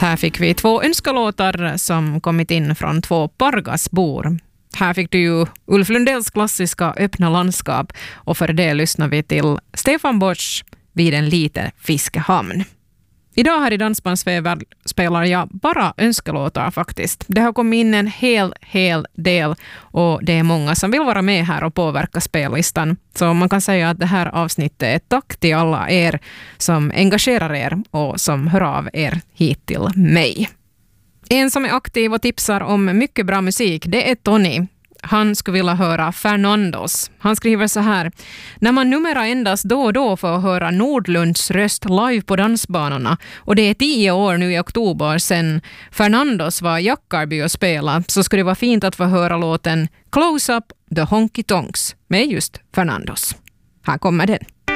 Här fick vi 2 önskelåtar som kommit in från 2 Pargasbor. Här fick du ju Ulf Lundells klassiska Öppna landskap och för det lyssnar vi till Stefan Borsch Vid en liten fiskehamn. Idag här i Dansbandsväv spelar jag bara önskelåtar faktiskt. Det har kommit in en hel del och det är många som vill vara med här och påverka spellistan. Så man kan säga att det här avsnittet är ett tack till alla er som engagerar er och som hör av er hit till mig. En som är aktiv och tipsar om mycket bra musik, det är Tony. Han skulle vilja höra Fernandos. Han skriver så här: när man numera endast då och då får höra Nordlunds röst live på dansbanorna och det är 10 år nu i oktober sedan Fernandos var Jackarby och spela, så skulle det vara fint att få höra låten Close Up The Honky Tonks med just Fernandos. Här kommer den.